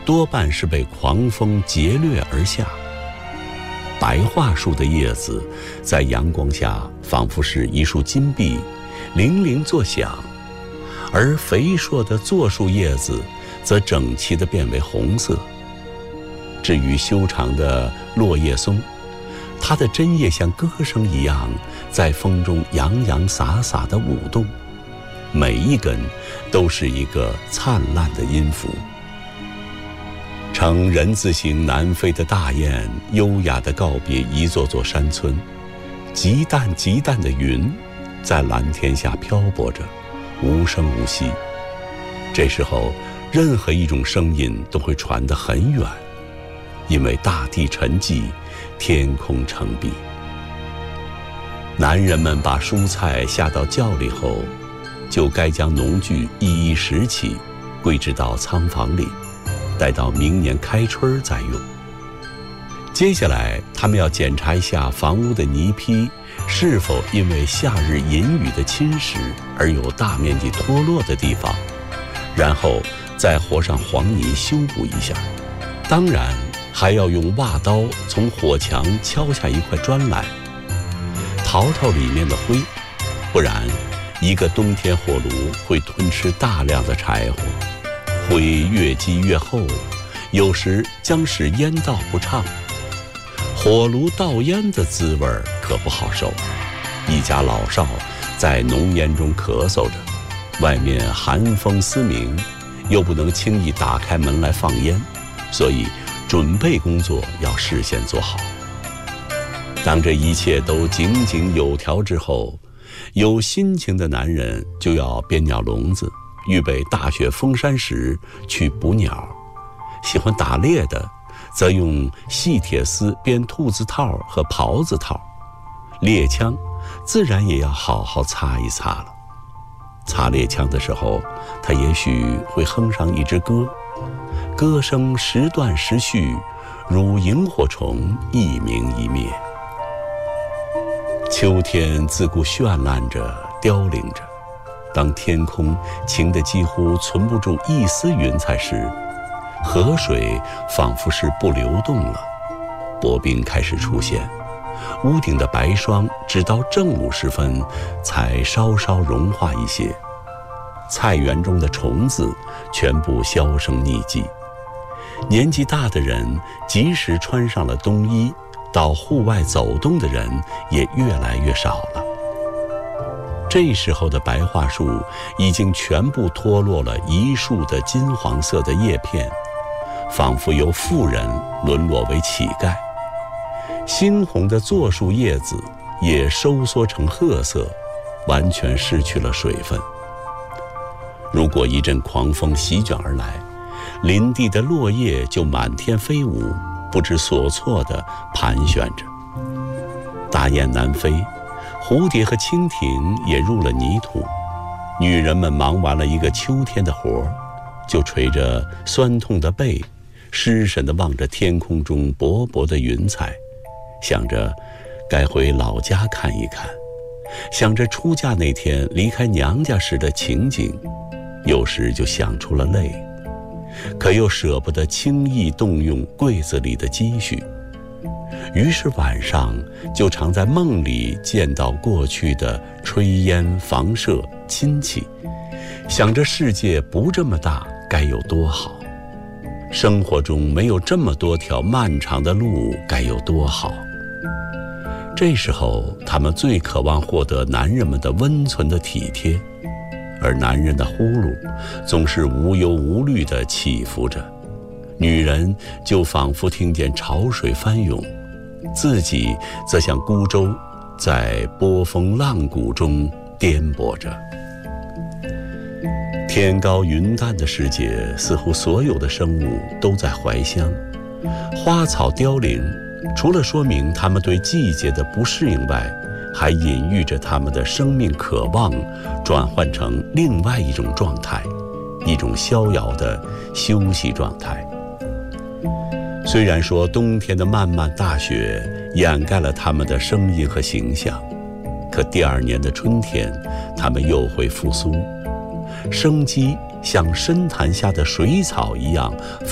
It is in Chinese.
多半是被狂风劫掠而下。白桦树的叶子在阳光下仿佛是一束金币，铃铃作响，而肥硕的柞树叶子则整齐地变为红色。至于修长的落叶松，它的针叶像歌声一样在风中洋洋洒洒地舞动，每一根都是一个灿烂的音符。呈人字形南飞的大雁优雅地告别一座座山村，极淡极淡的云在蓝天下漂泊着，无声无息。这时候任何一种声音都会传得很远，因为大地沉寂，天空澄碧。男人们把蔬菜下到窖里后，就该将农具一一拾起，归置到仓房里，待到明年开春再用。接下来他们要检查一下房屋的泥坯是否因为夏日阴雨的侵蚀而有大面积脱落的地方，然后再和上黄泥修补一下。当然还要用挖刀从火墙敲下一块砖来，淘淘里面的灰，不然一个冬天火炉会吞吃大量的柴火，灰越积越厚，有时将使烟道不畅。火炉倒烟的滋味可不好受，一家老少在浓烟中咳嗽着，外面寒风嘶鸣，又不能轻易打开门来放烟，所以准备工作要事先做好。当这一切都井井有条之后，有心情的男人就要编鸟笼子，预备大雪封山时去捕鸟。喜欢打猎的则用细铁丝编兔子套和狍子套。猎枪自然也要好好擦一擦了。擦猎枪的时候，他也许会哼上一支歌，歌声时断时续，如萤火虫一明一灭。秋天自顾绚烂着，凋零着。当天空晴得几乎存不住一丝云彩时，河水仿佛是不流动了，薄冰开始出现，屋顶的白霜直到正午时分才稍稍融化一些。菜园中的虫子全部销声匿迹。年纪大的人即使穿上了冬衣，到户外走动的人也越来越少了。这时候的白桦树已经全部脱落了一束的金黄色的叶片，仿佛由妇人沦落为乞丐。猩红的柞树叶子也收缩成褐色，完全失去了水分。如果一阵狂风席卷而来，林地的落叶就满天飞舞，不知所措地盘旋着。大雁南飞，蝴蝶和蜻蜓也入了泥土。女人们忙完了一个秋天的活，就垂着酸痛的背，失神地望着天空中薄薄的云彩，想着该回老家看一看，想着出嫁那天离开娘家时的情景，有时就想出了泪，可又舍不得轻易动用柜子里的积蓄。于是晚上就常在梦里见到过去的炊烟房舍亲戚，想着世界不这么大该有多好，生活中没有这么多条漫长的路该有多好。这时候他们最渴望获得男人们的温存的体贴，而男人的呼噜总是无忧无虑地起伏着，女人就仿佛听见潮水翻涌，自己则像孤舟在波峰浪谷中颠簸着。天高云淡的世界，似乎所有的生物都在怀乡。花草凋零，除了说明它们对季节的不适应外，还隐喻着它们的生命渴望转换成另外一种状态，一种逍遥的休息状态。虽然说冬天的漫漫大雪掩盖了它们的声音和形象，可第二年的春天，它们又会复苏，生机像深潭下的水草一样